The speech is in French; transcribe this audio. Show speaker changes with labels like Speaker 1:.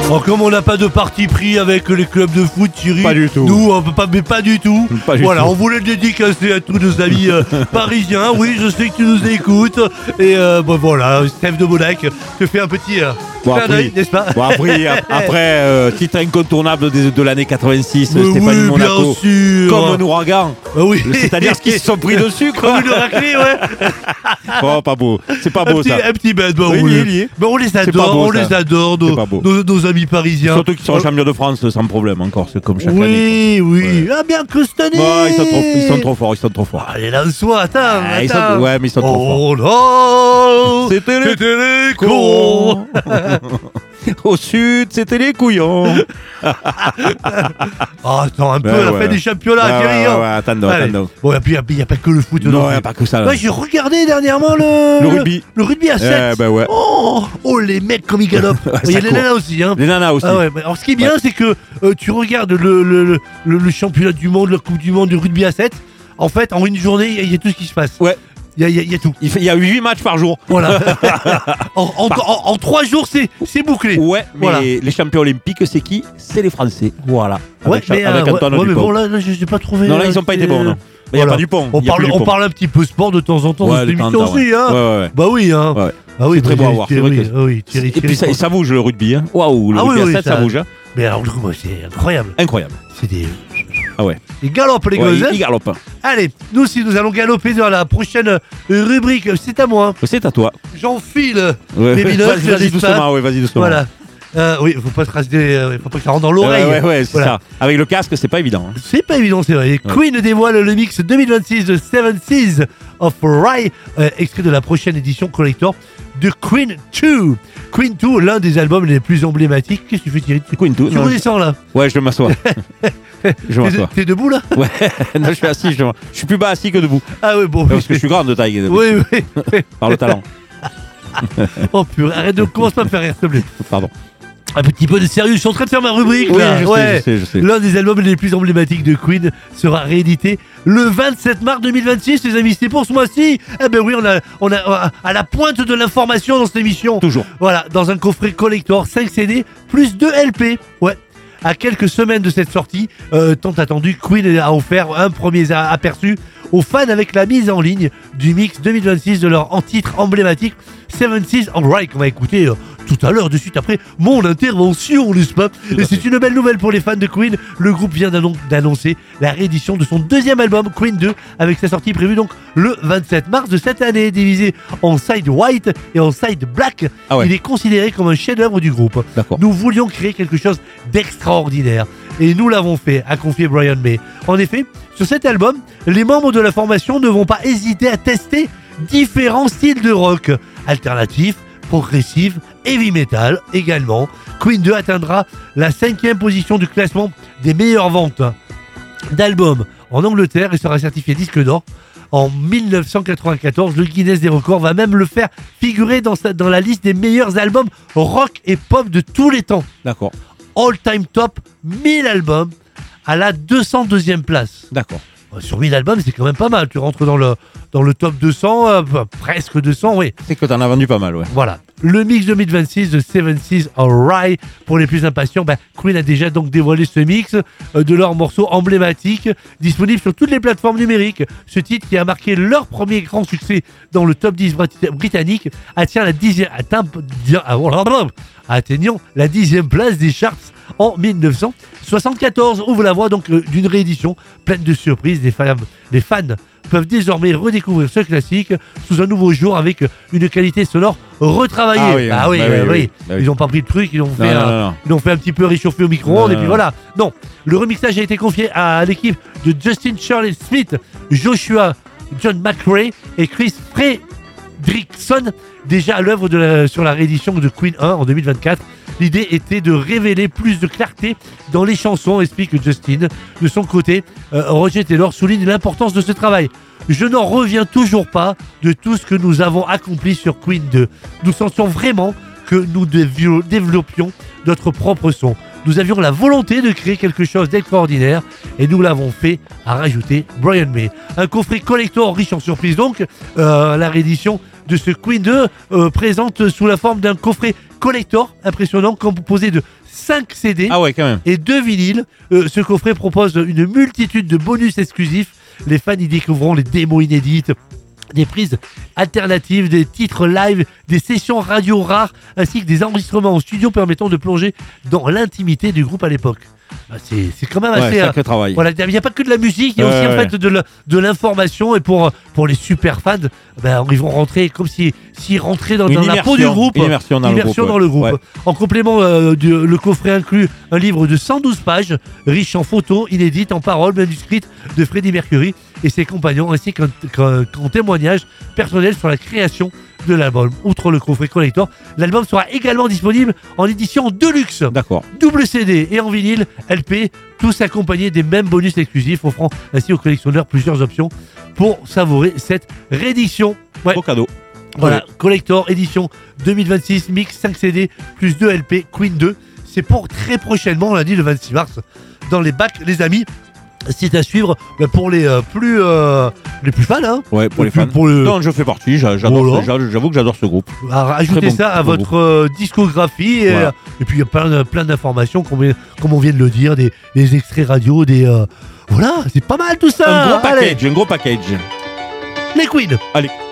Speaker 1: Alors, comme on n'a pas de parti pris avec les clubs de foot, Thierry,
Speaker 2: Pas du tout.
Speaker 1: nous, on peut pas, mais pas du tout.
Speaker 2: Pas du
Speaker 1: Voilà,
Speaker 2: tout.
Speaker 1: on voulait le dédicacer à tous nos amis parisiens. Oui, je sais que tu nous écoutes. Et voilà, Steph de Monac te fait un petit
Speaker 2: Bon,
Speaker 1: clin d'œil,
Speaker 2: après-
Speaker 1: n'est-ce pas?
Speaker 2: Bon, après titre incontournable de l'année 86,
Speaker 1: Mais
Speaker 2: Stéphanie
Speaker 1: oui,
Speaker 2: Monaco.
Speaker 1: bien sûr.
Speaker 2: Comme un ouragan.
Speaker 1: Ah oui.
Speaker 2: C'est-à-dire qu'ils se sont pris dessus, quoi.
Speaker 1: Comme une raclée, ouais.
Speaker 2: Oh, pas beau. C'est pas beau, ça.
Speaker 1: Un petit bête, bah
Speaker 2: Oui,
Speaker 1: oui.
Speaker 2: il y est.
Speaker 1: Mais on les
Speaker 2: pas
Speaker 1: adore,
Speaker 2: beau,
Speaker 1: on
Speaker 2: ça.
Speaker 1: les adore,
Speaker 2: C'est pas beau.
Speaker 1: nos amis parisiens.
Speaker 2: Surtout qu'ils sont champions de France sans problème, encore. C'est comme chaque année.
Speaker 1: Oui. Ah, bien que cette année.
Speaker 2: Quoi. Ouais, ils sont trop forts, ils sont trop forts.
Speaker 1: Allez, lance-toi, attends.
Speaker 2: Ah, ils
Speaker 1: attends.
Speaker 2: sont- ouais, mais ils sont trop forts.
Speaker 1: Oh non.
Speaker 2: C'était les
Speaker 1: les cons.
Speaker 2: Au sud, c'était les couillons.
Speaker 1: Ah, attends un peu,
Speaker 2: Ouais,
Speaker 1: la
Speaker 2: ouais.
Speaker 1: fin des championnats,
Speaker 2: Ouais,
Speaker 1: Thierry.
Speaker 2: ouais,
Speaker 1: hein.
Speaker 2: ouais, attends.
Speaker 1: Allez. Bon, et puis il n'y a pas que le foot.
Speaker 2: Non,
Speaker 1: plus.
Speaker 2: y a pas que ça. Là.
Speaker 1: Ouais, j'ai regardé dernièrement le
Speaker 2: rugby.
Speaker 1: Le rugby à 7.
Speaker 2: Bah ouais.
Speaker 1: Oh, les mecs comme ils galopent.
Speaker 2: Ouais,
Speaker 1: Il y a
Speaker 2: ça
Speaker 1: les
Speaker 2: court.
Speaker 1: nanas aussi. Hein.
Speaker 2: Les nanas aussi.
Speaker 1: Ah ouais, mais alors ce qui est bien, c'est que tu regardes le championnat du monde, la Coupe du monde du rugby à 7. En fait, en une journée, il y a tout ce qui se passe.
Speaker 2: Ouais.
Speaker 1: Il y a tout.
Speaker 2: Il y a 8 matchs par jour.
Speaker 1: Voilà. en 3 jours, c'est bouclé.
Speaker 2: Ouais, mais
Speaker 1: Voilà.
Speaker 2: les champions olympiques, c'est qui? C'est les Français. Voilà.
Speaker 1: Ouais,
Speaker 2: Avec,
Speaker 1: mais,
Speaker 2: avec Antoine
Speaker 1: mais
Speaker 2: Dupont.
Speaker 1: bon, là, je n'ai pas trouvé.
Speaker 2: Non, là, ils n'ont pas été bons, non. Mais il n'y a
Speaker 1: Voilà.
Speaker 2: pas Dupont.
Speaker 1: On
Speaker 2: Il y a plus
Speaker 1: parle,
Speaker 2: Dupont.
Speaker 1: un petit peu sport de temps en temps dans
Speaker 2: Ouais,
Speaker 1: cette
Speaker 2: de temps en
Speaker 1: émission
Speaker 2: temps,
Speaker 1: aussi.
Speaker 2: ouais.
Speaker 1: Hein.
Speaker 2: Ouais.
Speaker 1: Bah oui, hein.
Speaker 2: Ouais.
Speaker 1: Ah oui,
Speaker 2: C'est très beau à voir, c'est vrai que-
Speaker 1: oui, Thierry,
Speaker 2: Et puis ça,
Speaker 1: Thierry,
Speaker 2: et ça bouge le rugby. Hein. Waouh, le
Speaker 1: Ah
Speaker 2: rugby
Speaker 1: oui,
Speaker 2: à 7, ça bouge. Hein.
Speaker 1: Mais alors, moi, c'est incroyable.
Speaker 2: Incroyable.
Speaker 1: C'est des.
Speaker 2: Ah ouais.
Speaker 1: Ils galopent, les
Speaker 2: Ouais,
Speaker 1: gosses. hein.
Speaker 2: il galope.
Speaker 1: Allez, nous aussi, nous allons galoper dans la prochaine rubrique. C'est à moi.
Speaker 2: C'est à toi.
Speaker 1: J'enfile
Speaker 2: Ouais.
Speaker 1: mes binocles,
Speaker 2: Vas-y
Speaker 1: n'est-ce pas?
Speaker 2: doucement, ouais, vas-y doucement.
Speaker 1: Voilà. Oui, faut pas se raser, faut pas que ça rentre dans l'oreille.
Speaker 2: Ouais, c'est
Speaker 1: Voilà.
Speaker 2: ça. Avec le casque, c'est pas évident. Hein.
Speaker 1: C'est pas évident, c'est vrai. Queen dévoile le mix 2026 de Seven Seas of Rye, extrait de la prochaine édition collector de Queen 2. Queen 2, l'un des albums les plus emblématiques. Qu'est-ce que tu fais, Thierry?
Speaker 2: Queen 2.
Speaker 1: Tu
Speaker 2: non,
Speaker 1: redescends là.
Speaker 2: Ouais, je m'assois. Je m'assois.
Speaker 1: T'es debout là?
Speaker 2: Ouais, non, je suis assis. Je suis plus bas assis que debout.
Speaker 1: Ah oui, bon.
Speaker 2: Parce que je suis grande de taille.
Speaker 1: Oui.
Speaker 2: Par le talent.
Speaker 1: Oh purée, arrête de commence pas à me faire rire, s'il te plaît.
Speaker 2: Pardon.
Speaker 1: Un petit peu de sérieux, je suis en train de faire ma rubrique
Speaker 2: Oui,
Speaker 1: là.
Speaker 2: je sais.
Speaker 1: L'un des albums les plus emblématiques de Queen sera réédité le 27 mars 2026, les amis. C'est pour ce mois-ci. Eh ben oui, on a à la pointe de l'information dans cette émission.
Speaker 2: Toujours.
Speaker 1: Voilà, dans un coffret collector, 5 CD plus 2 LP. Ouais. À quelques semaines de cette sortie, tant attendu, Queen a offert un premier aperçu aux fans avec la mise en ligne du mix 2026 de leur titre emblématique Seven Seas of Rye qu'on va écouter tout à l'heure, de suite après mon intervention, n'est-ce pas? Et c'est une belle nouvelle pour les fans de Queen. Le groupe vient d'annoncer la réédition de son deuxième album, Queen 2, avec sa sortie prévue donc le 27 mars de cette année. Divisé en side white et en side black,
Speaker 2: Ah ouais.
Speaker 1: il est considéré comme un chef-d'œuvre du groupe.
Speaker 2: D'accord.
Speaker 1: Nous voulions créer quelque chose d'extraordinaire. Et nous l'avons fait, a confié Brian May. En effet, sur cet album, les membres de la formation ne vont pas hésiter à tester différents styles de rock. Alternatif, progressif, heavy metal également. Queen 2 atteindra la 5e position du classement des meilleures ventes d'albums en Angleterre et sera certifié disque d'or. En 1994, le Guinness des records va même le faire figurer dans la liste des meilleurs albums rock et pop de tous les temps.
Speaker 2: D'accord.
Speaker 1: All-time top, 1000 albums à la 202e place.
Speaker 2: D'accord.
Speaker 1: Sur 1000 albums, c'est quand même pas mal. Tu rentres dans le top 200, presque 200, oui.
Speaker 2: C'est que t'en as vendu pas mal, ouais.
Speaker 1: Voilà. Le mix 2026 de Seven Seas of Rye. Pour les plus impatients, Queen a déjà donc dévoilé ce mix de leurs morceaux emblématiques, disponible sur toutes les plateformes numériques. Ce titre, qui a marqué leur premier grand succès dans le top 10 britannique, atteignant la 10e place des charts en 1974. Ouvre la voie donc d'une réédition pleine de surprises. Les fans peuvent désormais redécouvrir ce classique sous un nouveau jour avec une qualité sonore retravaillée.
Speaker 2: Oui.
Speaker 1: Ils n'ont pas pris le truc, ils ont fait,
Speaker 2: Non.
Speaker 1: ils ont fait un petit peu réchauffer au micro-ondes
Speaker 2: Non,
Speaker 1: et puis
Speaker 2: non.
Speaker 1: voilà. Non, le remixage a été confié à l'équipe de Justin Shirley Smith, Joshua John McRae et Chris Fredrickson, déjà à l'œuvre sur la réédition de Queen 1 en 2024. L'idée était de révéler plus de clarté dans les chansons, explique Justin. De son côté, Roger Taylor souligne l'importance de ce travail. Je n'en reviens toujours pas de tout ce que nous avons accompli sur Queen 2. Nous sentions vraiment que nous développions notre propre son. Nous avions la volonté de créer quelque chose d'extraordinaire et nous l'avons fait, a rajouté Brian May. Un coffret collector riche en surprises donc, la réédition de ce Queen 2 présente sous la forme d'un coffret collector impressionnant composé de 5 CD
Speaker 2: Ah ouais, quand même.
Speaker 1: et 2 vinyles. Ce coffret propose une multitude de bonus exclusifs. Les fans y découvriront les démos inédites, des prises alternatives, des titres live, des sessions radio rares, ainsi que des enregistrements en studio permettant de plonger dans l'intimité du groupe à l'époque. C'est quand même assez...
Speaker 2: sacré travail.
Speaker 1: Voilà, il n'y a pas que de la musique, il y a aussi en fait de l'information. Et pour les super fans, ils vont rentrer comme s'ils rentraient dans la peau du groupe.
Speaker 2: Une immersion dans
Speaker 1: le groupe.
Speaker 2: Ouais.
Speaker 1: En complément, le coffret inclut un livre de 112 pages, riche en photos inédites, en paroles manuscrites de Freddie Mercury et ses compagnons, ainsi qu'un témoignage personnel sur la création de l'album. Outre le coffret collector, l'album sera également disponible en édition Deluxe.
Speaker 2: D'accord.
Speaker 1: Double CD et en vinyle, LP, tous accompagnés des mêmes bonus exclusifs, offrant ainsi aux collectionneurs plusieurs options pour savourer cette réédition. Ouais.
Speaker 2: Beau cadeau.
Speaker 1: Voilà,
Speaker 2: Ouais.
Speaker 1: collector édition 2026, mix 5 CD plus 2 LP, Queen 2. C'est pour très prochainement, on l'a dit le 26 mars, dans les bacs, les amis. C'est à suivre pour les plus fans. Hein.
Speaker 2: Ouais, pour les fans. Non, je fais partie. J'adore. J'avoue que j'adore ce groupe.
Speaker 1: Ajoutez ça à votre discographie et puis il y a plein d'informations comme on vient de le dire, des extraits radio, voilà, c'est pas mal tout ça.
Speaker 2: Un gros package.
Speaker 1: Les Queen.
Speaker 2: Allez.